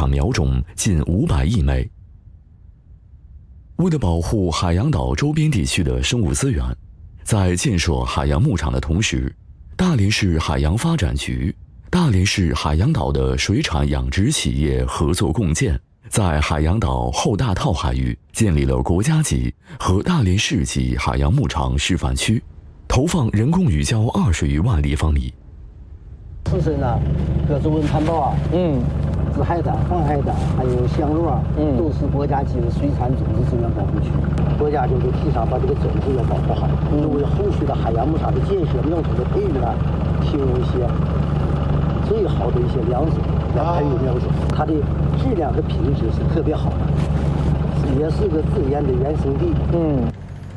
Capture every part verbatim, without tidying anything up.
场苗种近五百亿枚。为了保护海洋岛周边地区的生物资源，在建设海洋牧场的同时，大连市海洋发展局、大连市海洋岛的水产养殖企业合作共建，在海洋岛后大套海域建立了国家级和大连市级海洋牧场示范区，投放人工鱼礁二十余万立方米。 自身呢，各种文攀宝啊，嗯，紫海胆、黄海胆，还有香螺啊，嗯，都是国家级的水产种子资源保护区。国家就是提倡把这个种子要保护好，嗯，为后续的海洋牧场的建设、苗种的培育呢，提供一些最好的一些粮食来培育苗种，它的质量和品质是特别好的，也是个自然的原生地。嗯。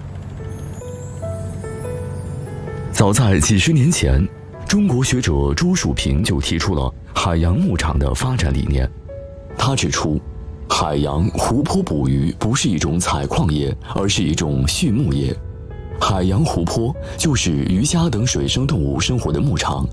早在几十年前，中国学者朱树平就提出了海洋牧场的发展理念。他指出，海洋湖泊捕鱼不是一种采矿业，而是一种畜牧业。海洋湖泊就是鱼虾等水生动物生活的牧场。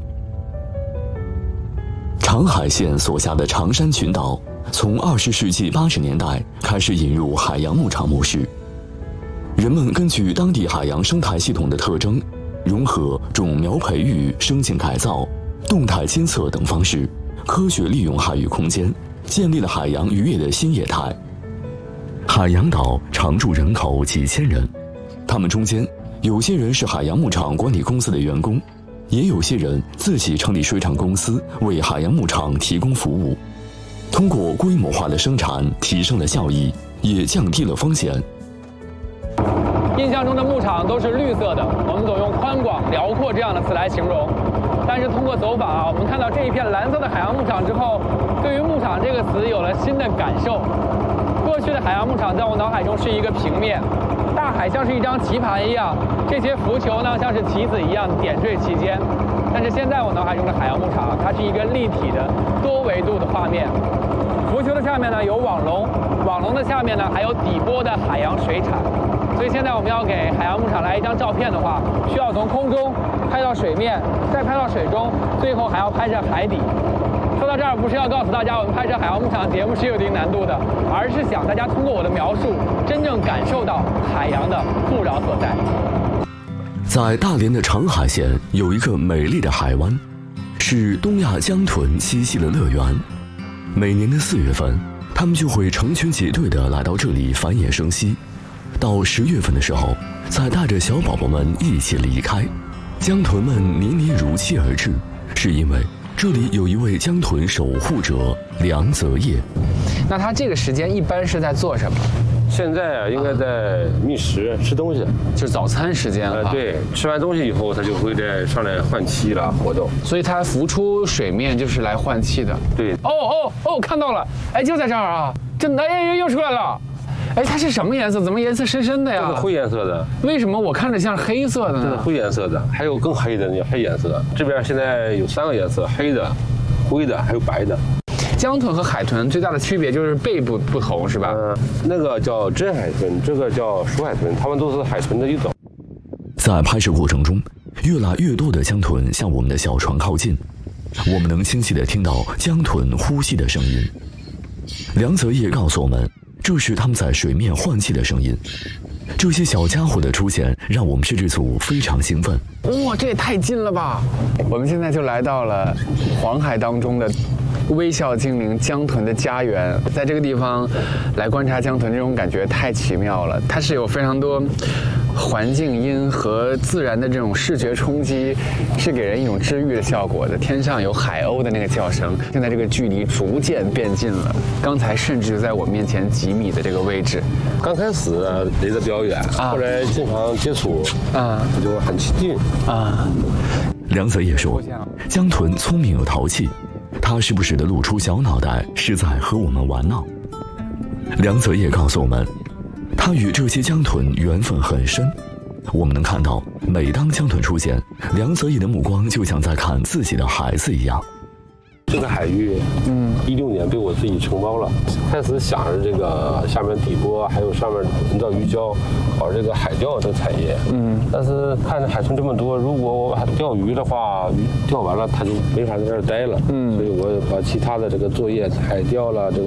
长海县所辖的长山群岛，从二十世纪八十年代开始引入海洋牧场模式。人们根据当地海洋生态系统的特征，融合种苗培育、生境改造、动态监测等方式，科学利用海域空间，建立了海洋渔业的新业态。海洋岛常住人口几千人，他们中间有些人是海洋牧场管理公司的员工，也有些人自己成立水产公司，为海洋牧场提供服务。通过规模化的生产，提升了效益，也降低了风险。 印象中的牧场都是绿色的，我们总用宽广、辽阔这样的词来形容。但是通过走访啊，我们看到这一片蓝色的海洋牧场之后，对于牧场这个词有了新的感受。过去的海洋牧场在我脑海中是一个平面，大海像是一张棋盘一样，这些浮球呢像是棋子一样点缀其间。但是现在我脑海中的海洋牧场，它是一个立体的多维度的画面。浮球的下面呢有网笼，网笼的下面呢还有底波的海洋水产。所以现在我们要给海洋牧场来一张照片的话，需要从空中拍到水面，再拍到水中，最后还要拍摄海底。说到这儿，不是要告诉大家我们拍摄海洋牧场节目是有一定难度的，而是想大家通过我的描述，真正感受到海洋的富饶所在。 在大连的长海县有一个美丽的海湾，是东亚江豚栖息的乐园。每年的四月份，它们就会成群结队地来到这里繁衍生息。到十月份的时候，再带着小宝宝们一起离开。江豚们年年如期而至，是因为这里有一位江豚守护者梁泽业。 那他这个时间一般是在做什么？ 现在啊，应该在觅食、吃东西， 就是早餐时间了。 呃，对，吃完东西以后，它就会再上来换气了，活动。 所以它浮出水面就是来换气的。 对。 哦哦哦，看到了，哎，就在这儿啊，真的，哎，又出来了。哎，它是什么颜色？怎么颜色深深的呀？ 这是灰颜色的。 为什么我看着像黑色的呢？ 这是灰颜色的，还有更黑的那黑颜色。这边现在有三个颜色：黑的、灰的，还有白的。 江豚和海豚最大的区别就是背部不同，是吧？ 嗯、呃，那个叫真海豚，这个叫鼠海豚，它们都是海豚的一种。 在拍摄过程中，越来越多的江豚向我们的小船靠近，我们能清晰地听到江豚呼吸的声音。梁泽业告诉我们，这是他们在水面换气的声音。这些小家伙的出现让我们摄制组非常兴奋。 哇，这也太近了吧！我们现在就来到了黄海当中的微笑精灵江豚的家园，在这个地方来观察江豚，这种感觉太奇妙了。它是有非常多环境音和自然的这种视觉冲击，是给人一种治愈的效果的。天上有海鸥的那个叫声，现在这个距离逐渐变近了，刚才甚至就在我面前几米的这个位置。 刚开始离得比较远，啊、后来经常接触，啊，就很亲近啊。 梁泽业说，江豚聪明又淘气，他时不时地露出小脑袋，是在和我们玩闹。梁泽业告诉我们，他与这些江豚缘分很深。我们能看到，每当江豚出现，梁泽业的目光就像在看自己的孩子一样。 这个海域，嗯，一六年被我自己承包了。开始想着这个下面底波，还有上面人造鱼礁，搞这个海钓这个产业，嗯。但是看着海豚这么多，如果我钓鱼的话，鱼钓完了它就没法在那儿待了，嗯。所以我把其他的这个作业，海钓了这个。